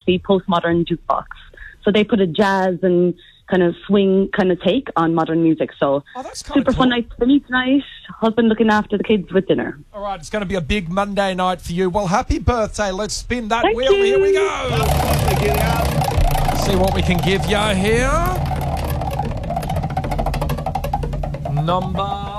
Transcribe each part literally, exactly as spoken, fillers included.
the postmodern jukebox. So they put a jazz and kind of swing kind of take on modern music. So oh, that's kind super of cool. fun night for me tonight. Husband looking after the kids with dinner. All right, it's going to be a big Monday night for you. Well, happy birthday. Let's spin that Thank wheel. you. Here we go. See what we can give you here. Number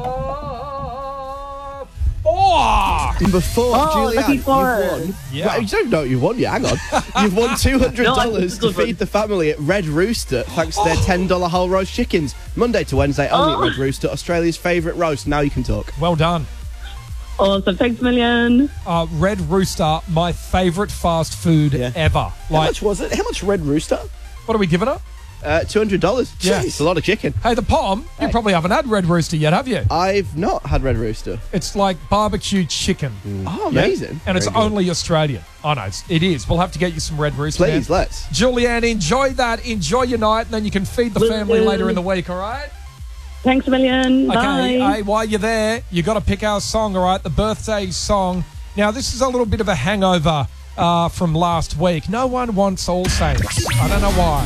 four. Number four, Oh, Julianne, lucky four. you've won. Yeah. Well, you don't know what you won yet, hang on. You've won two hundred dollars No, it's a to good one. feed the family at Red Rooster, thanks to their ten dollars whole roast chickens. Monday to Wednesday, only Oh. at Red Rooster, Australia's favourite roast. Now you can talk. Well done. Awesome. Thanks a million. Uh, Red Rooster, my favourite fast food Yeah. ever. How Like, much was it? How much Red Rooster? what are we giving her? Uh, two hundred dollars. Yeah. Jeez, a lot of chicken. Hey, the Pom, you Hey. probably haven't had Red Rooster yet, have you? I've not had Red Rooster. It's like barbecue chicken. Oh, Yeah? amazing. And it's Very good. only Australian. Oh, no, it's, it is. We'll have to get you some Red Rooster. Please, man. let's. Julianne, enjoy that. Enjoy your night, and then you can feed the Will family do. later in the week, all right? Thanks a million. Okay, Bye. hey, while you're there, you got to pick our song, all right? The birthday song. Now, this is a little bit of a hangover uh, from last week. No one wants All Saints. I don't know why.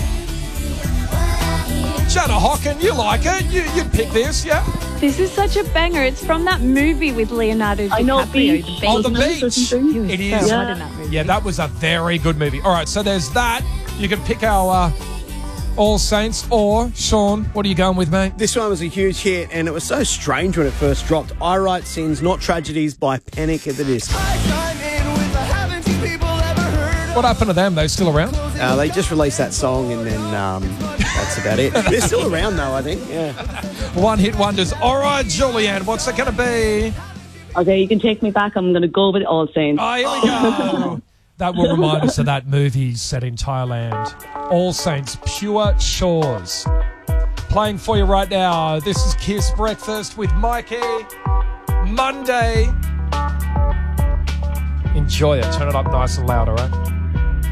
Jana Hocken, you like it? You, you'd pick this, yeah? This is such a banger. It's from that movie with Leonardo DiCaprio. I know, The Beach. Beach. Oh, The Wasn't it? Beach. Wasn't He was It so is. hot Yeah. in that movie. Yeah, that was a very good movie. All right, so there's that. You can pick our uh, All Saints, or Sean, what are you going with, mate? This one was a huge hit, and it was so strange when it first dropped. I Write Sins, Not Tragedies by Panic at the Disco. What happened to them? They still around? Uh, they just released that song, and then um, that's about it. They're still around, though, I think. Yeah. One hit wonders. All right, Julianne, what's it going to be? Okay, you can take me back. I'm going to go with All Saints. Oh, here we go. That will remind us of that movie set in Thailand. All Saints, Pure Shores. Playing for you right now. This is Kiss Breakfast with Mikey. Monday. Enjoy it. Turn it up nice and loud, all right?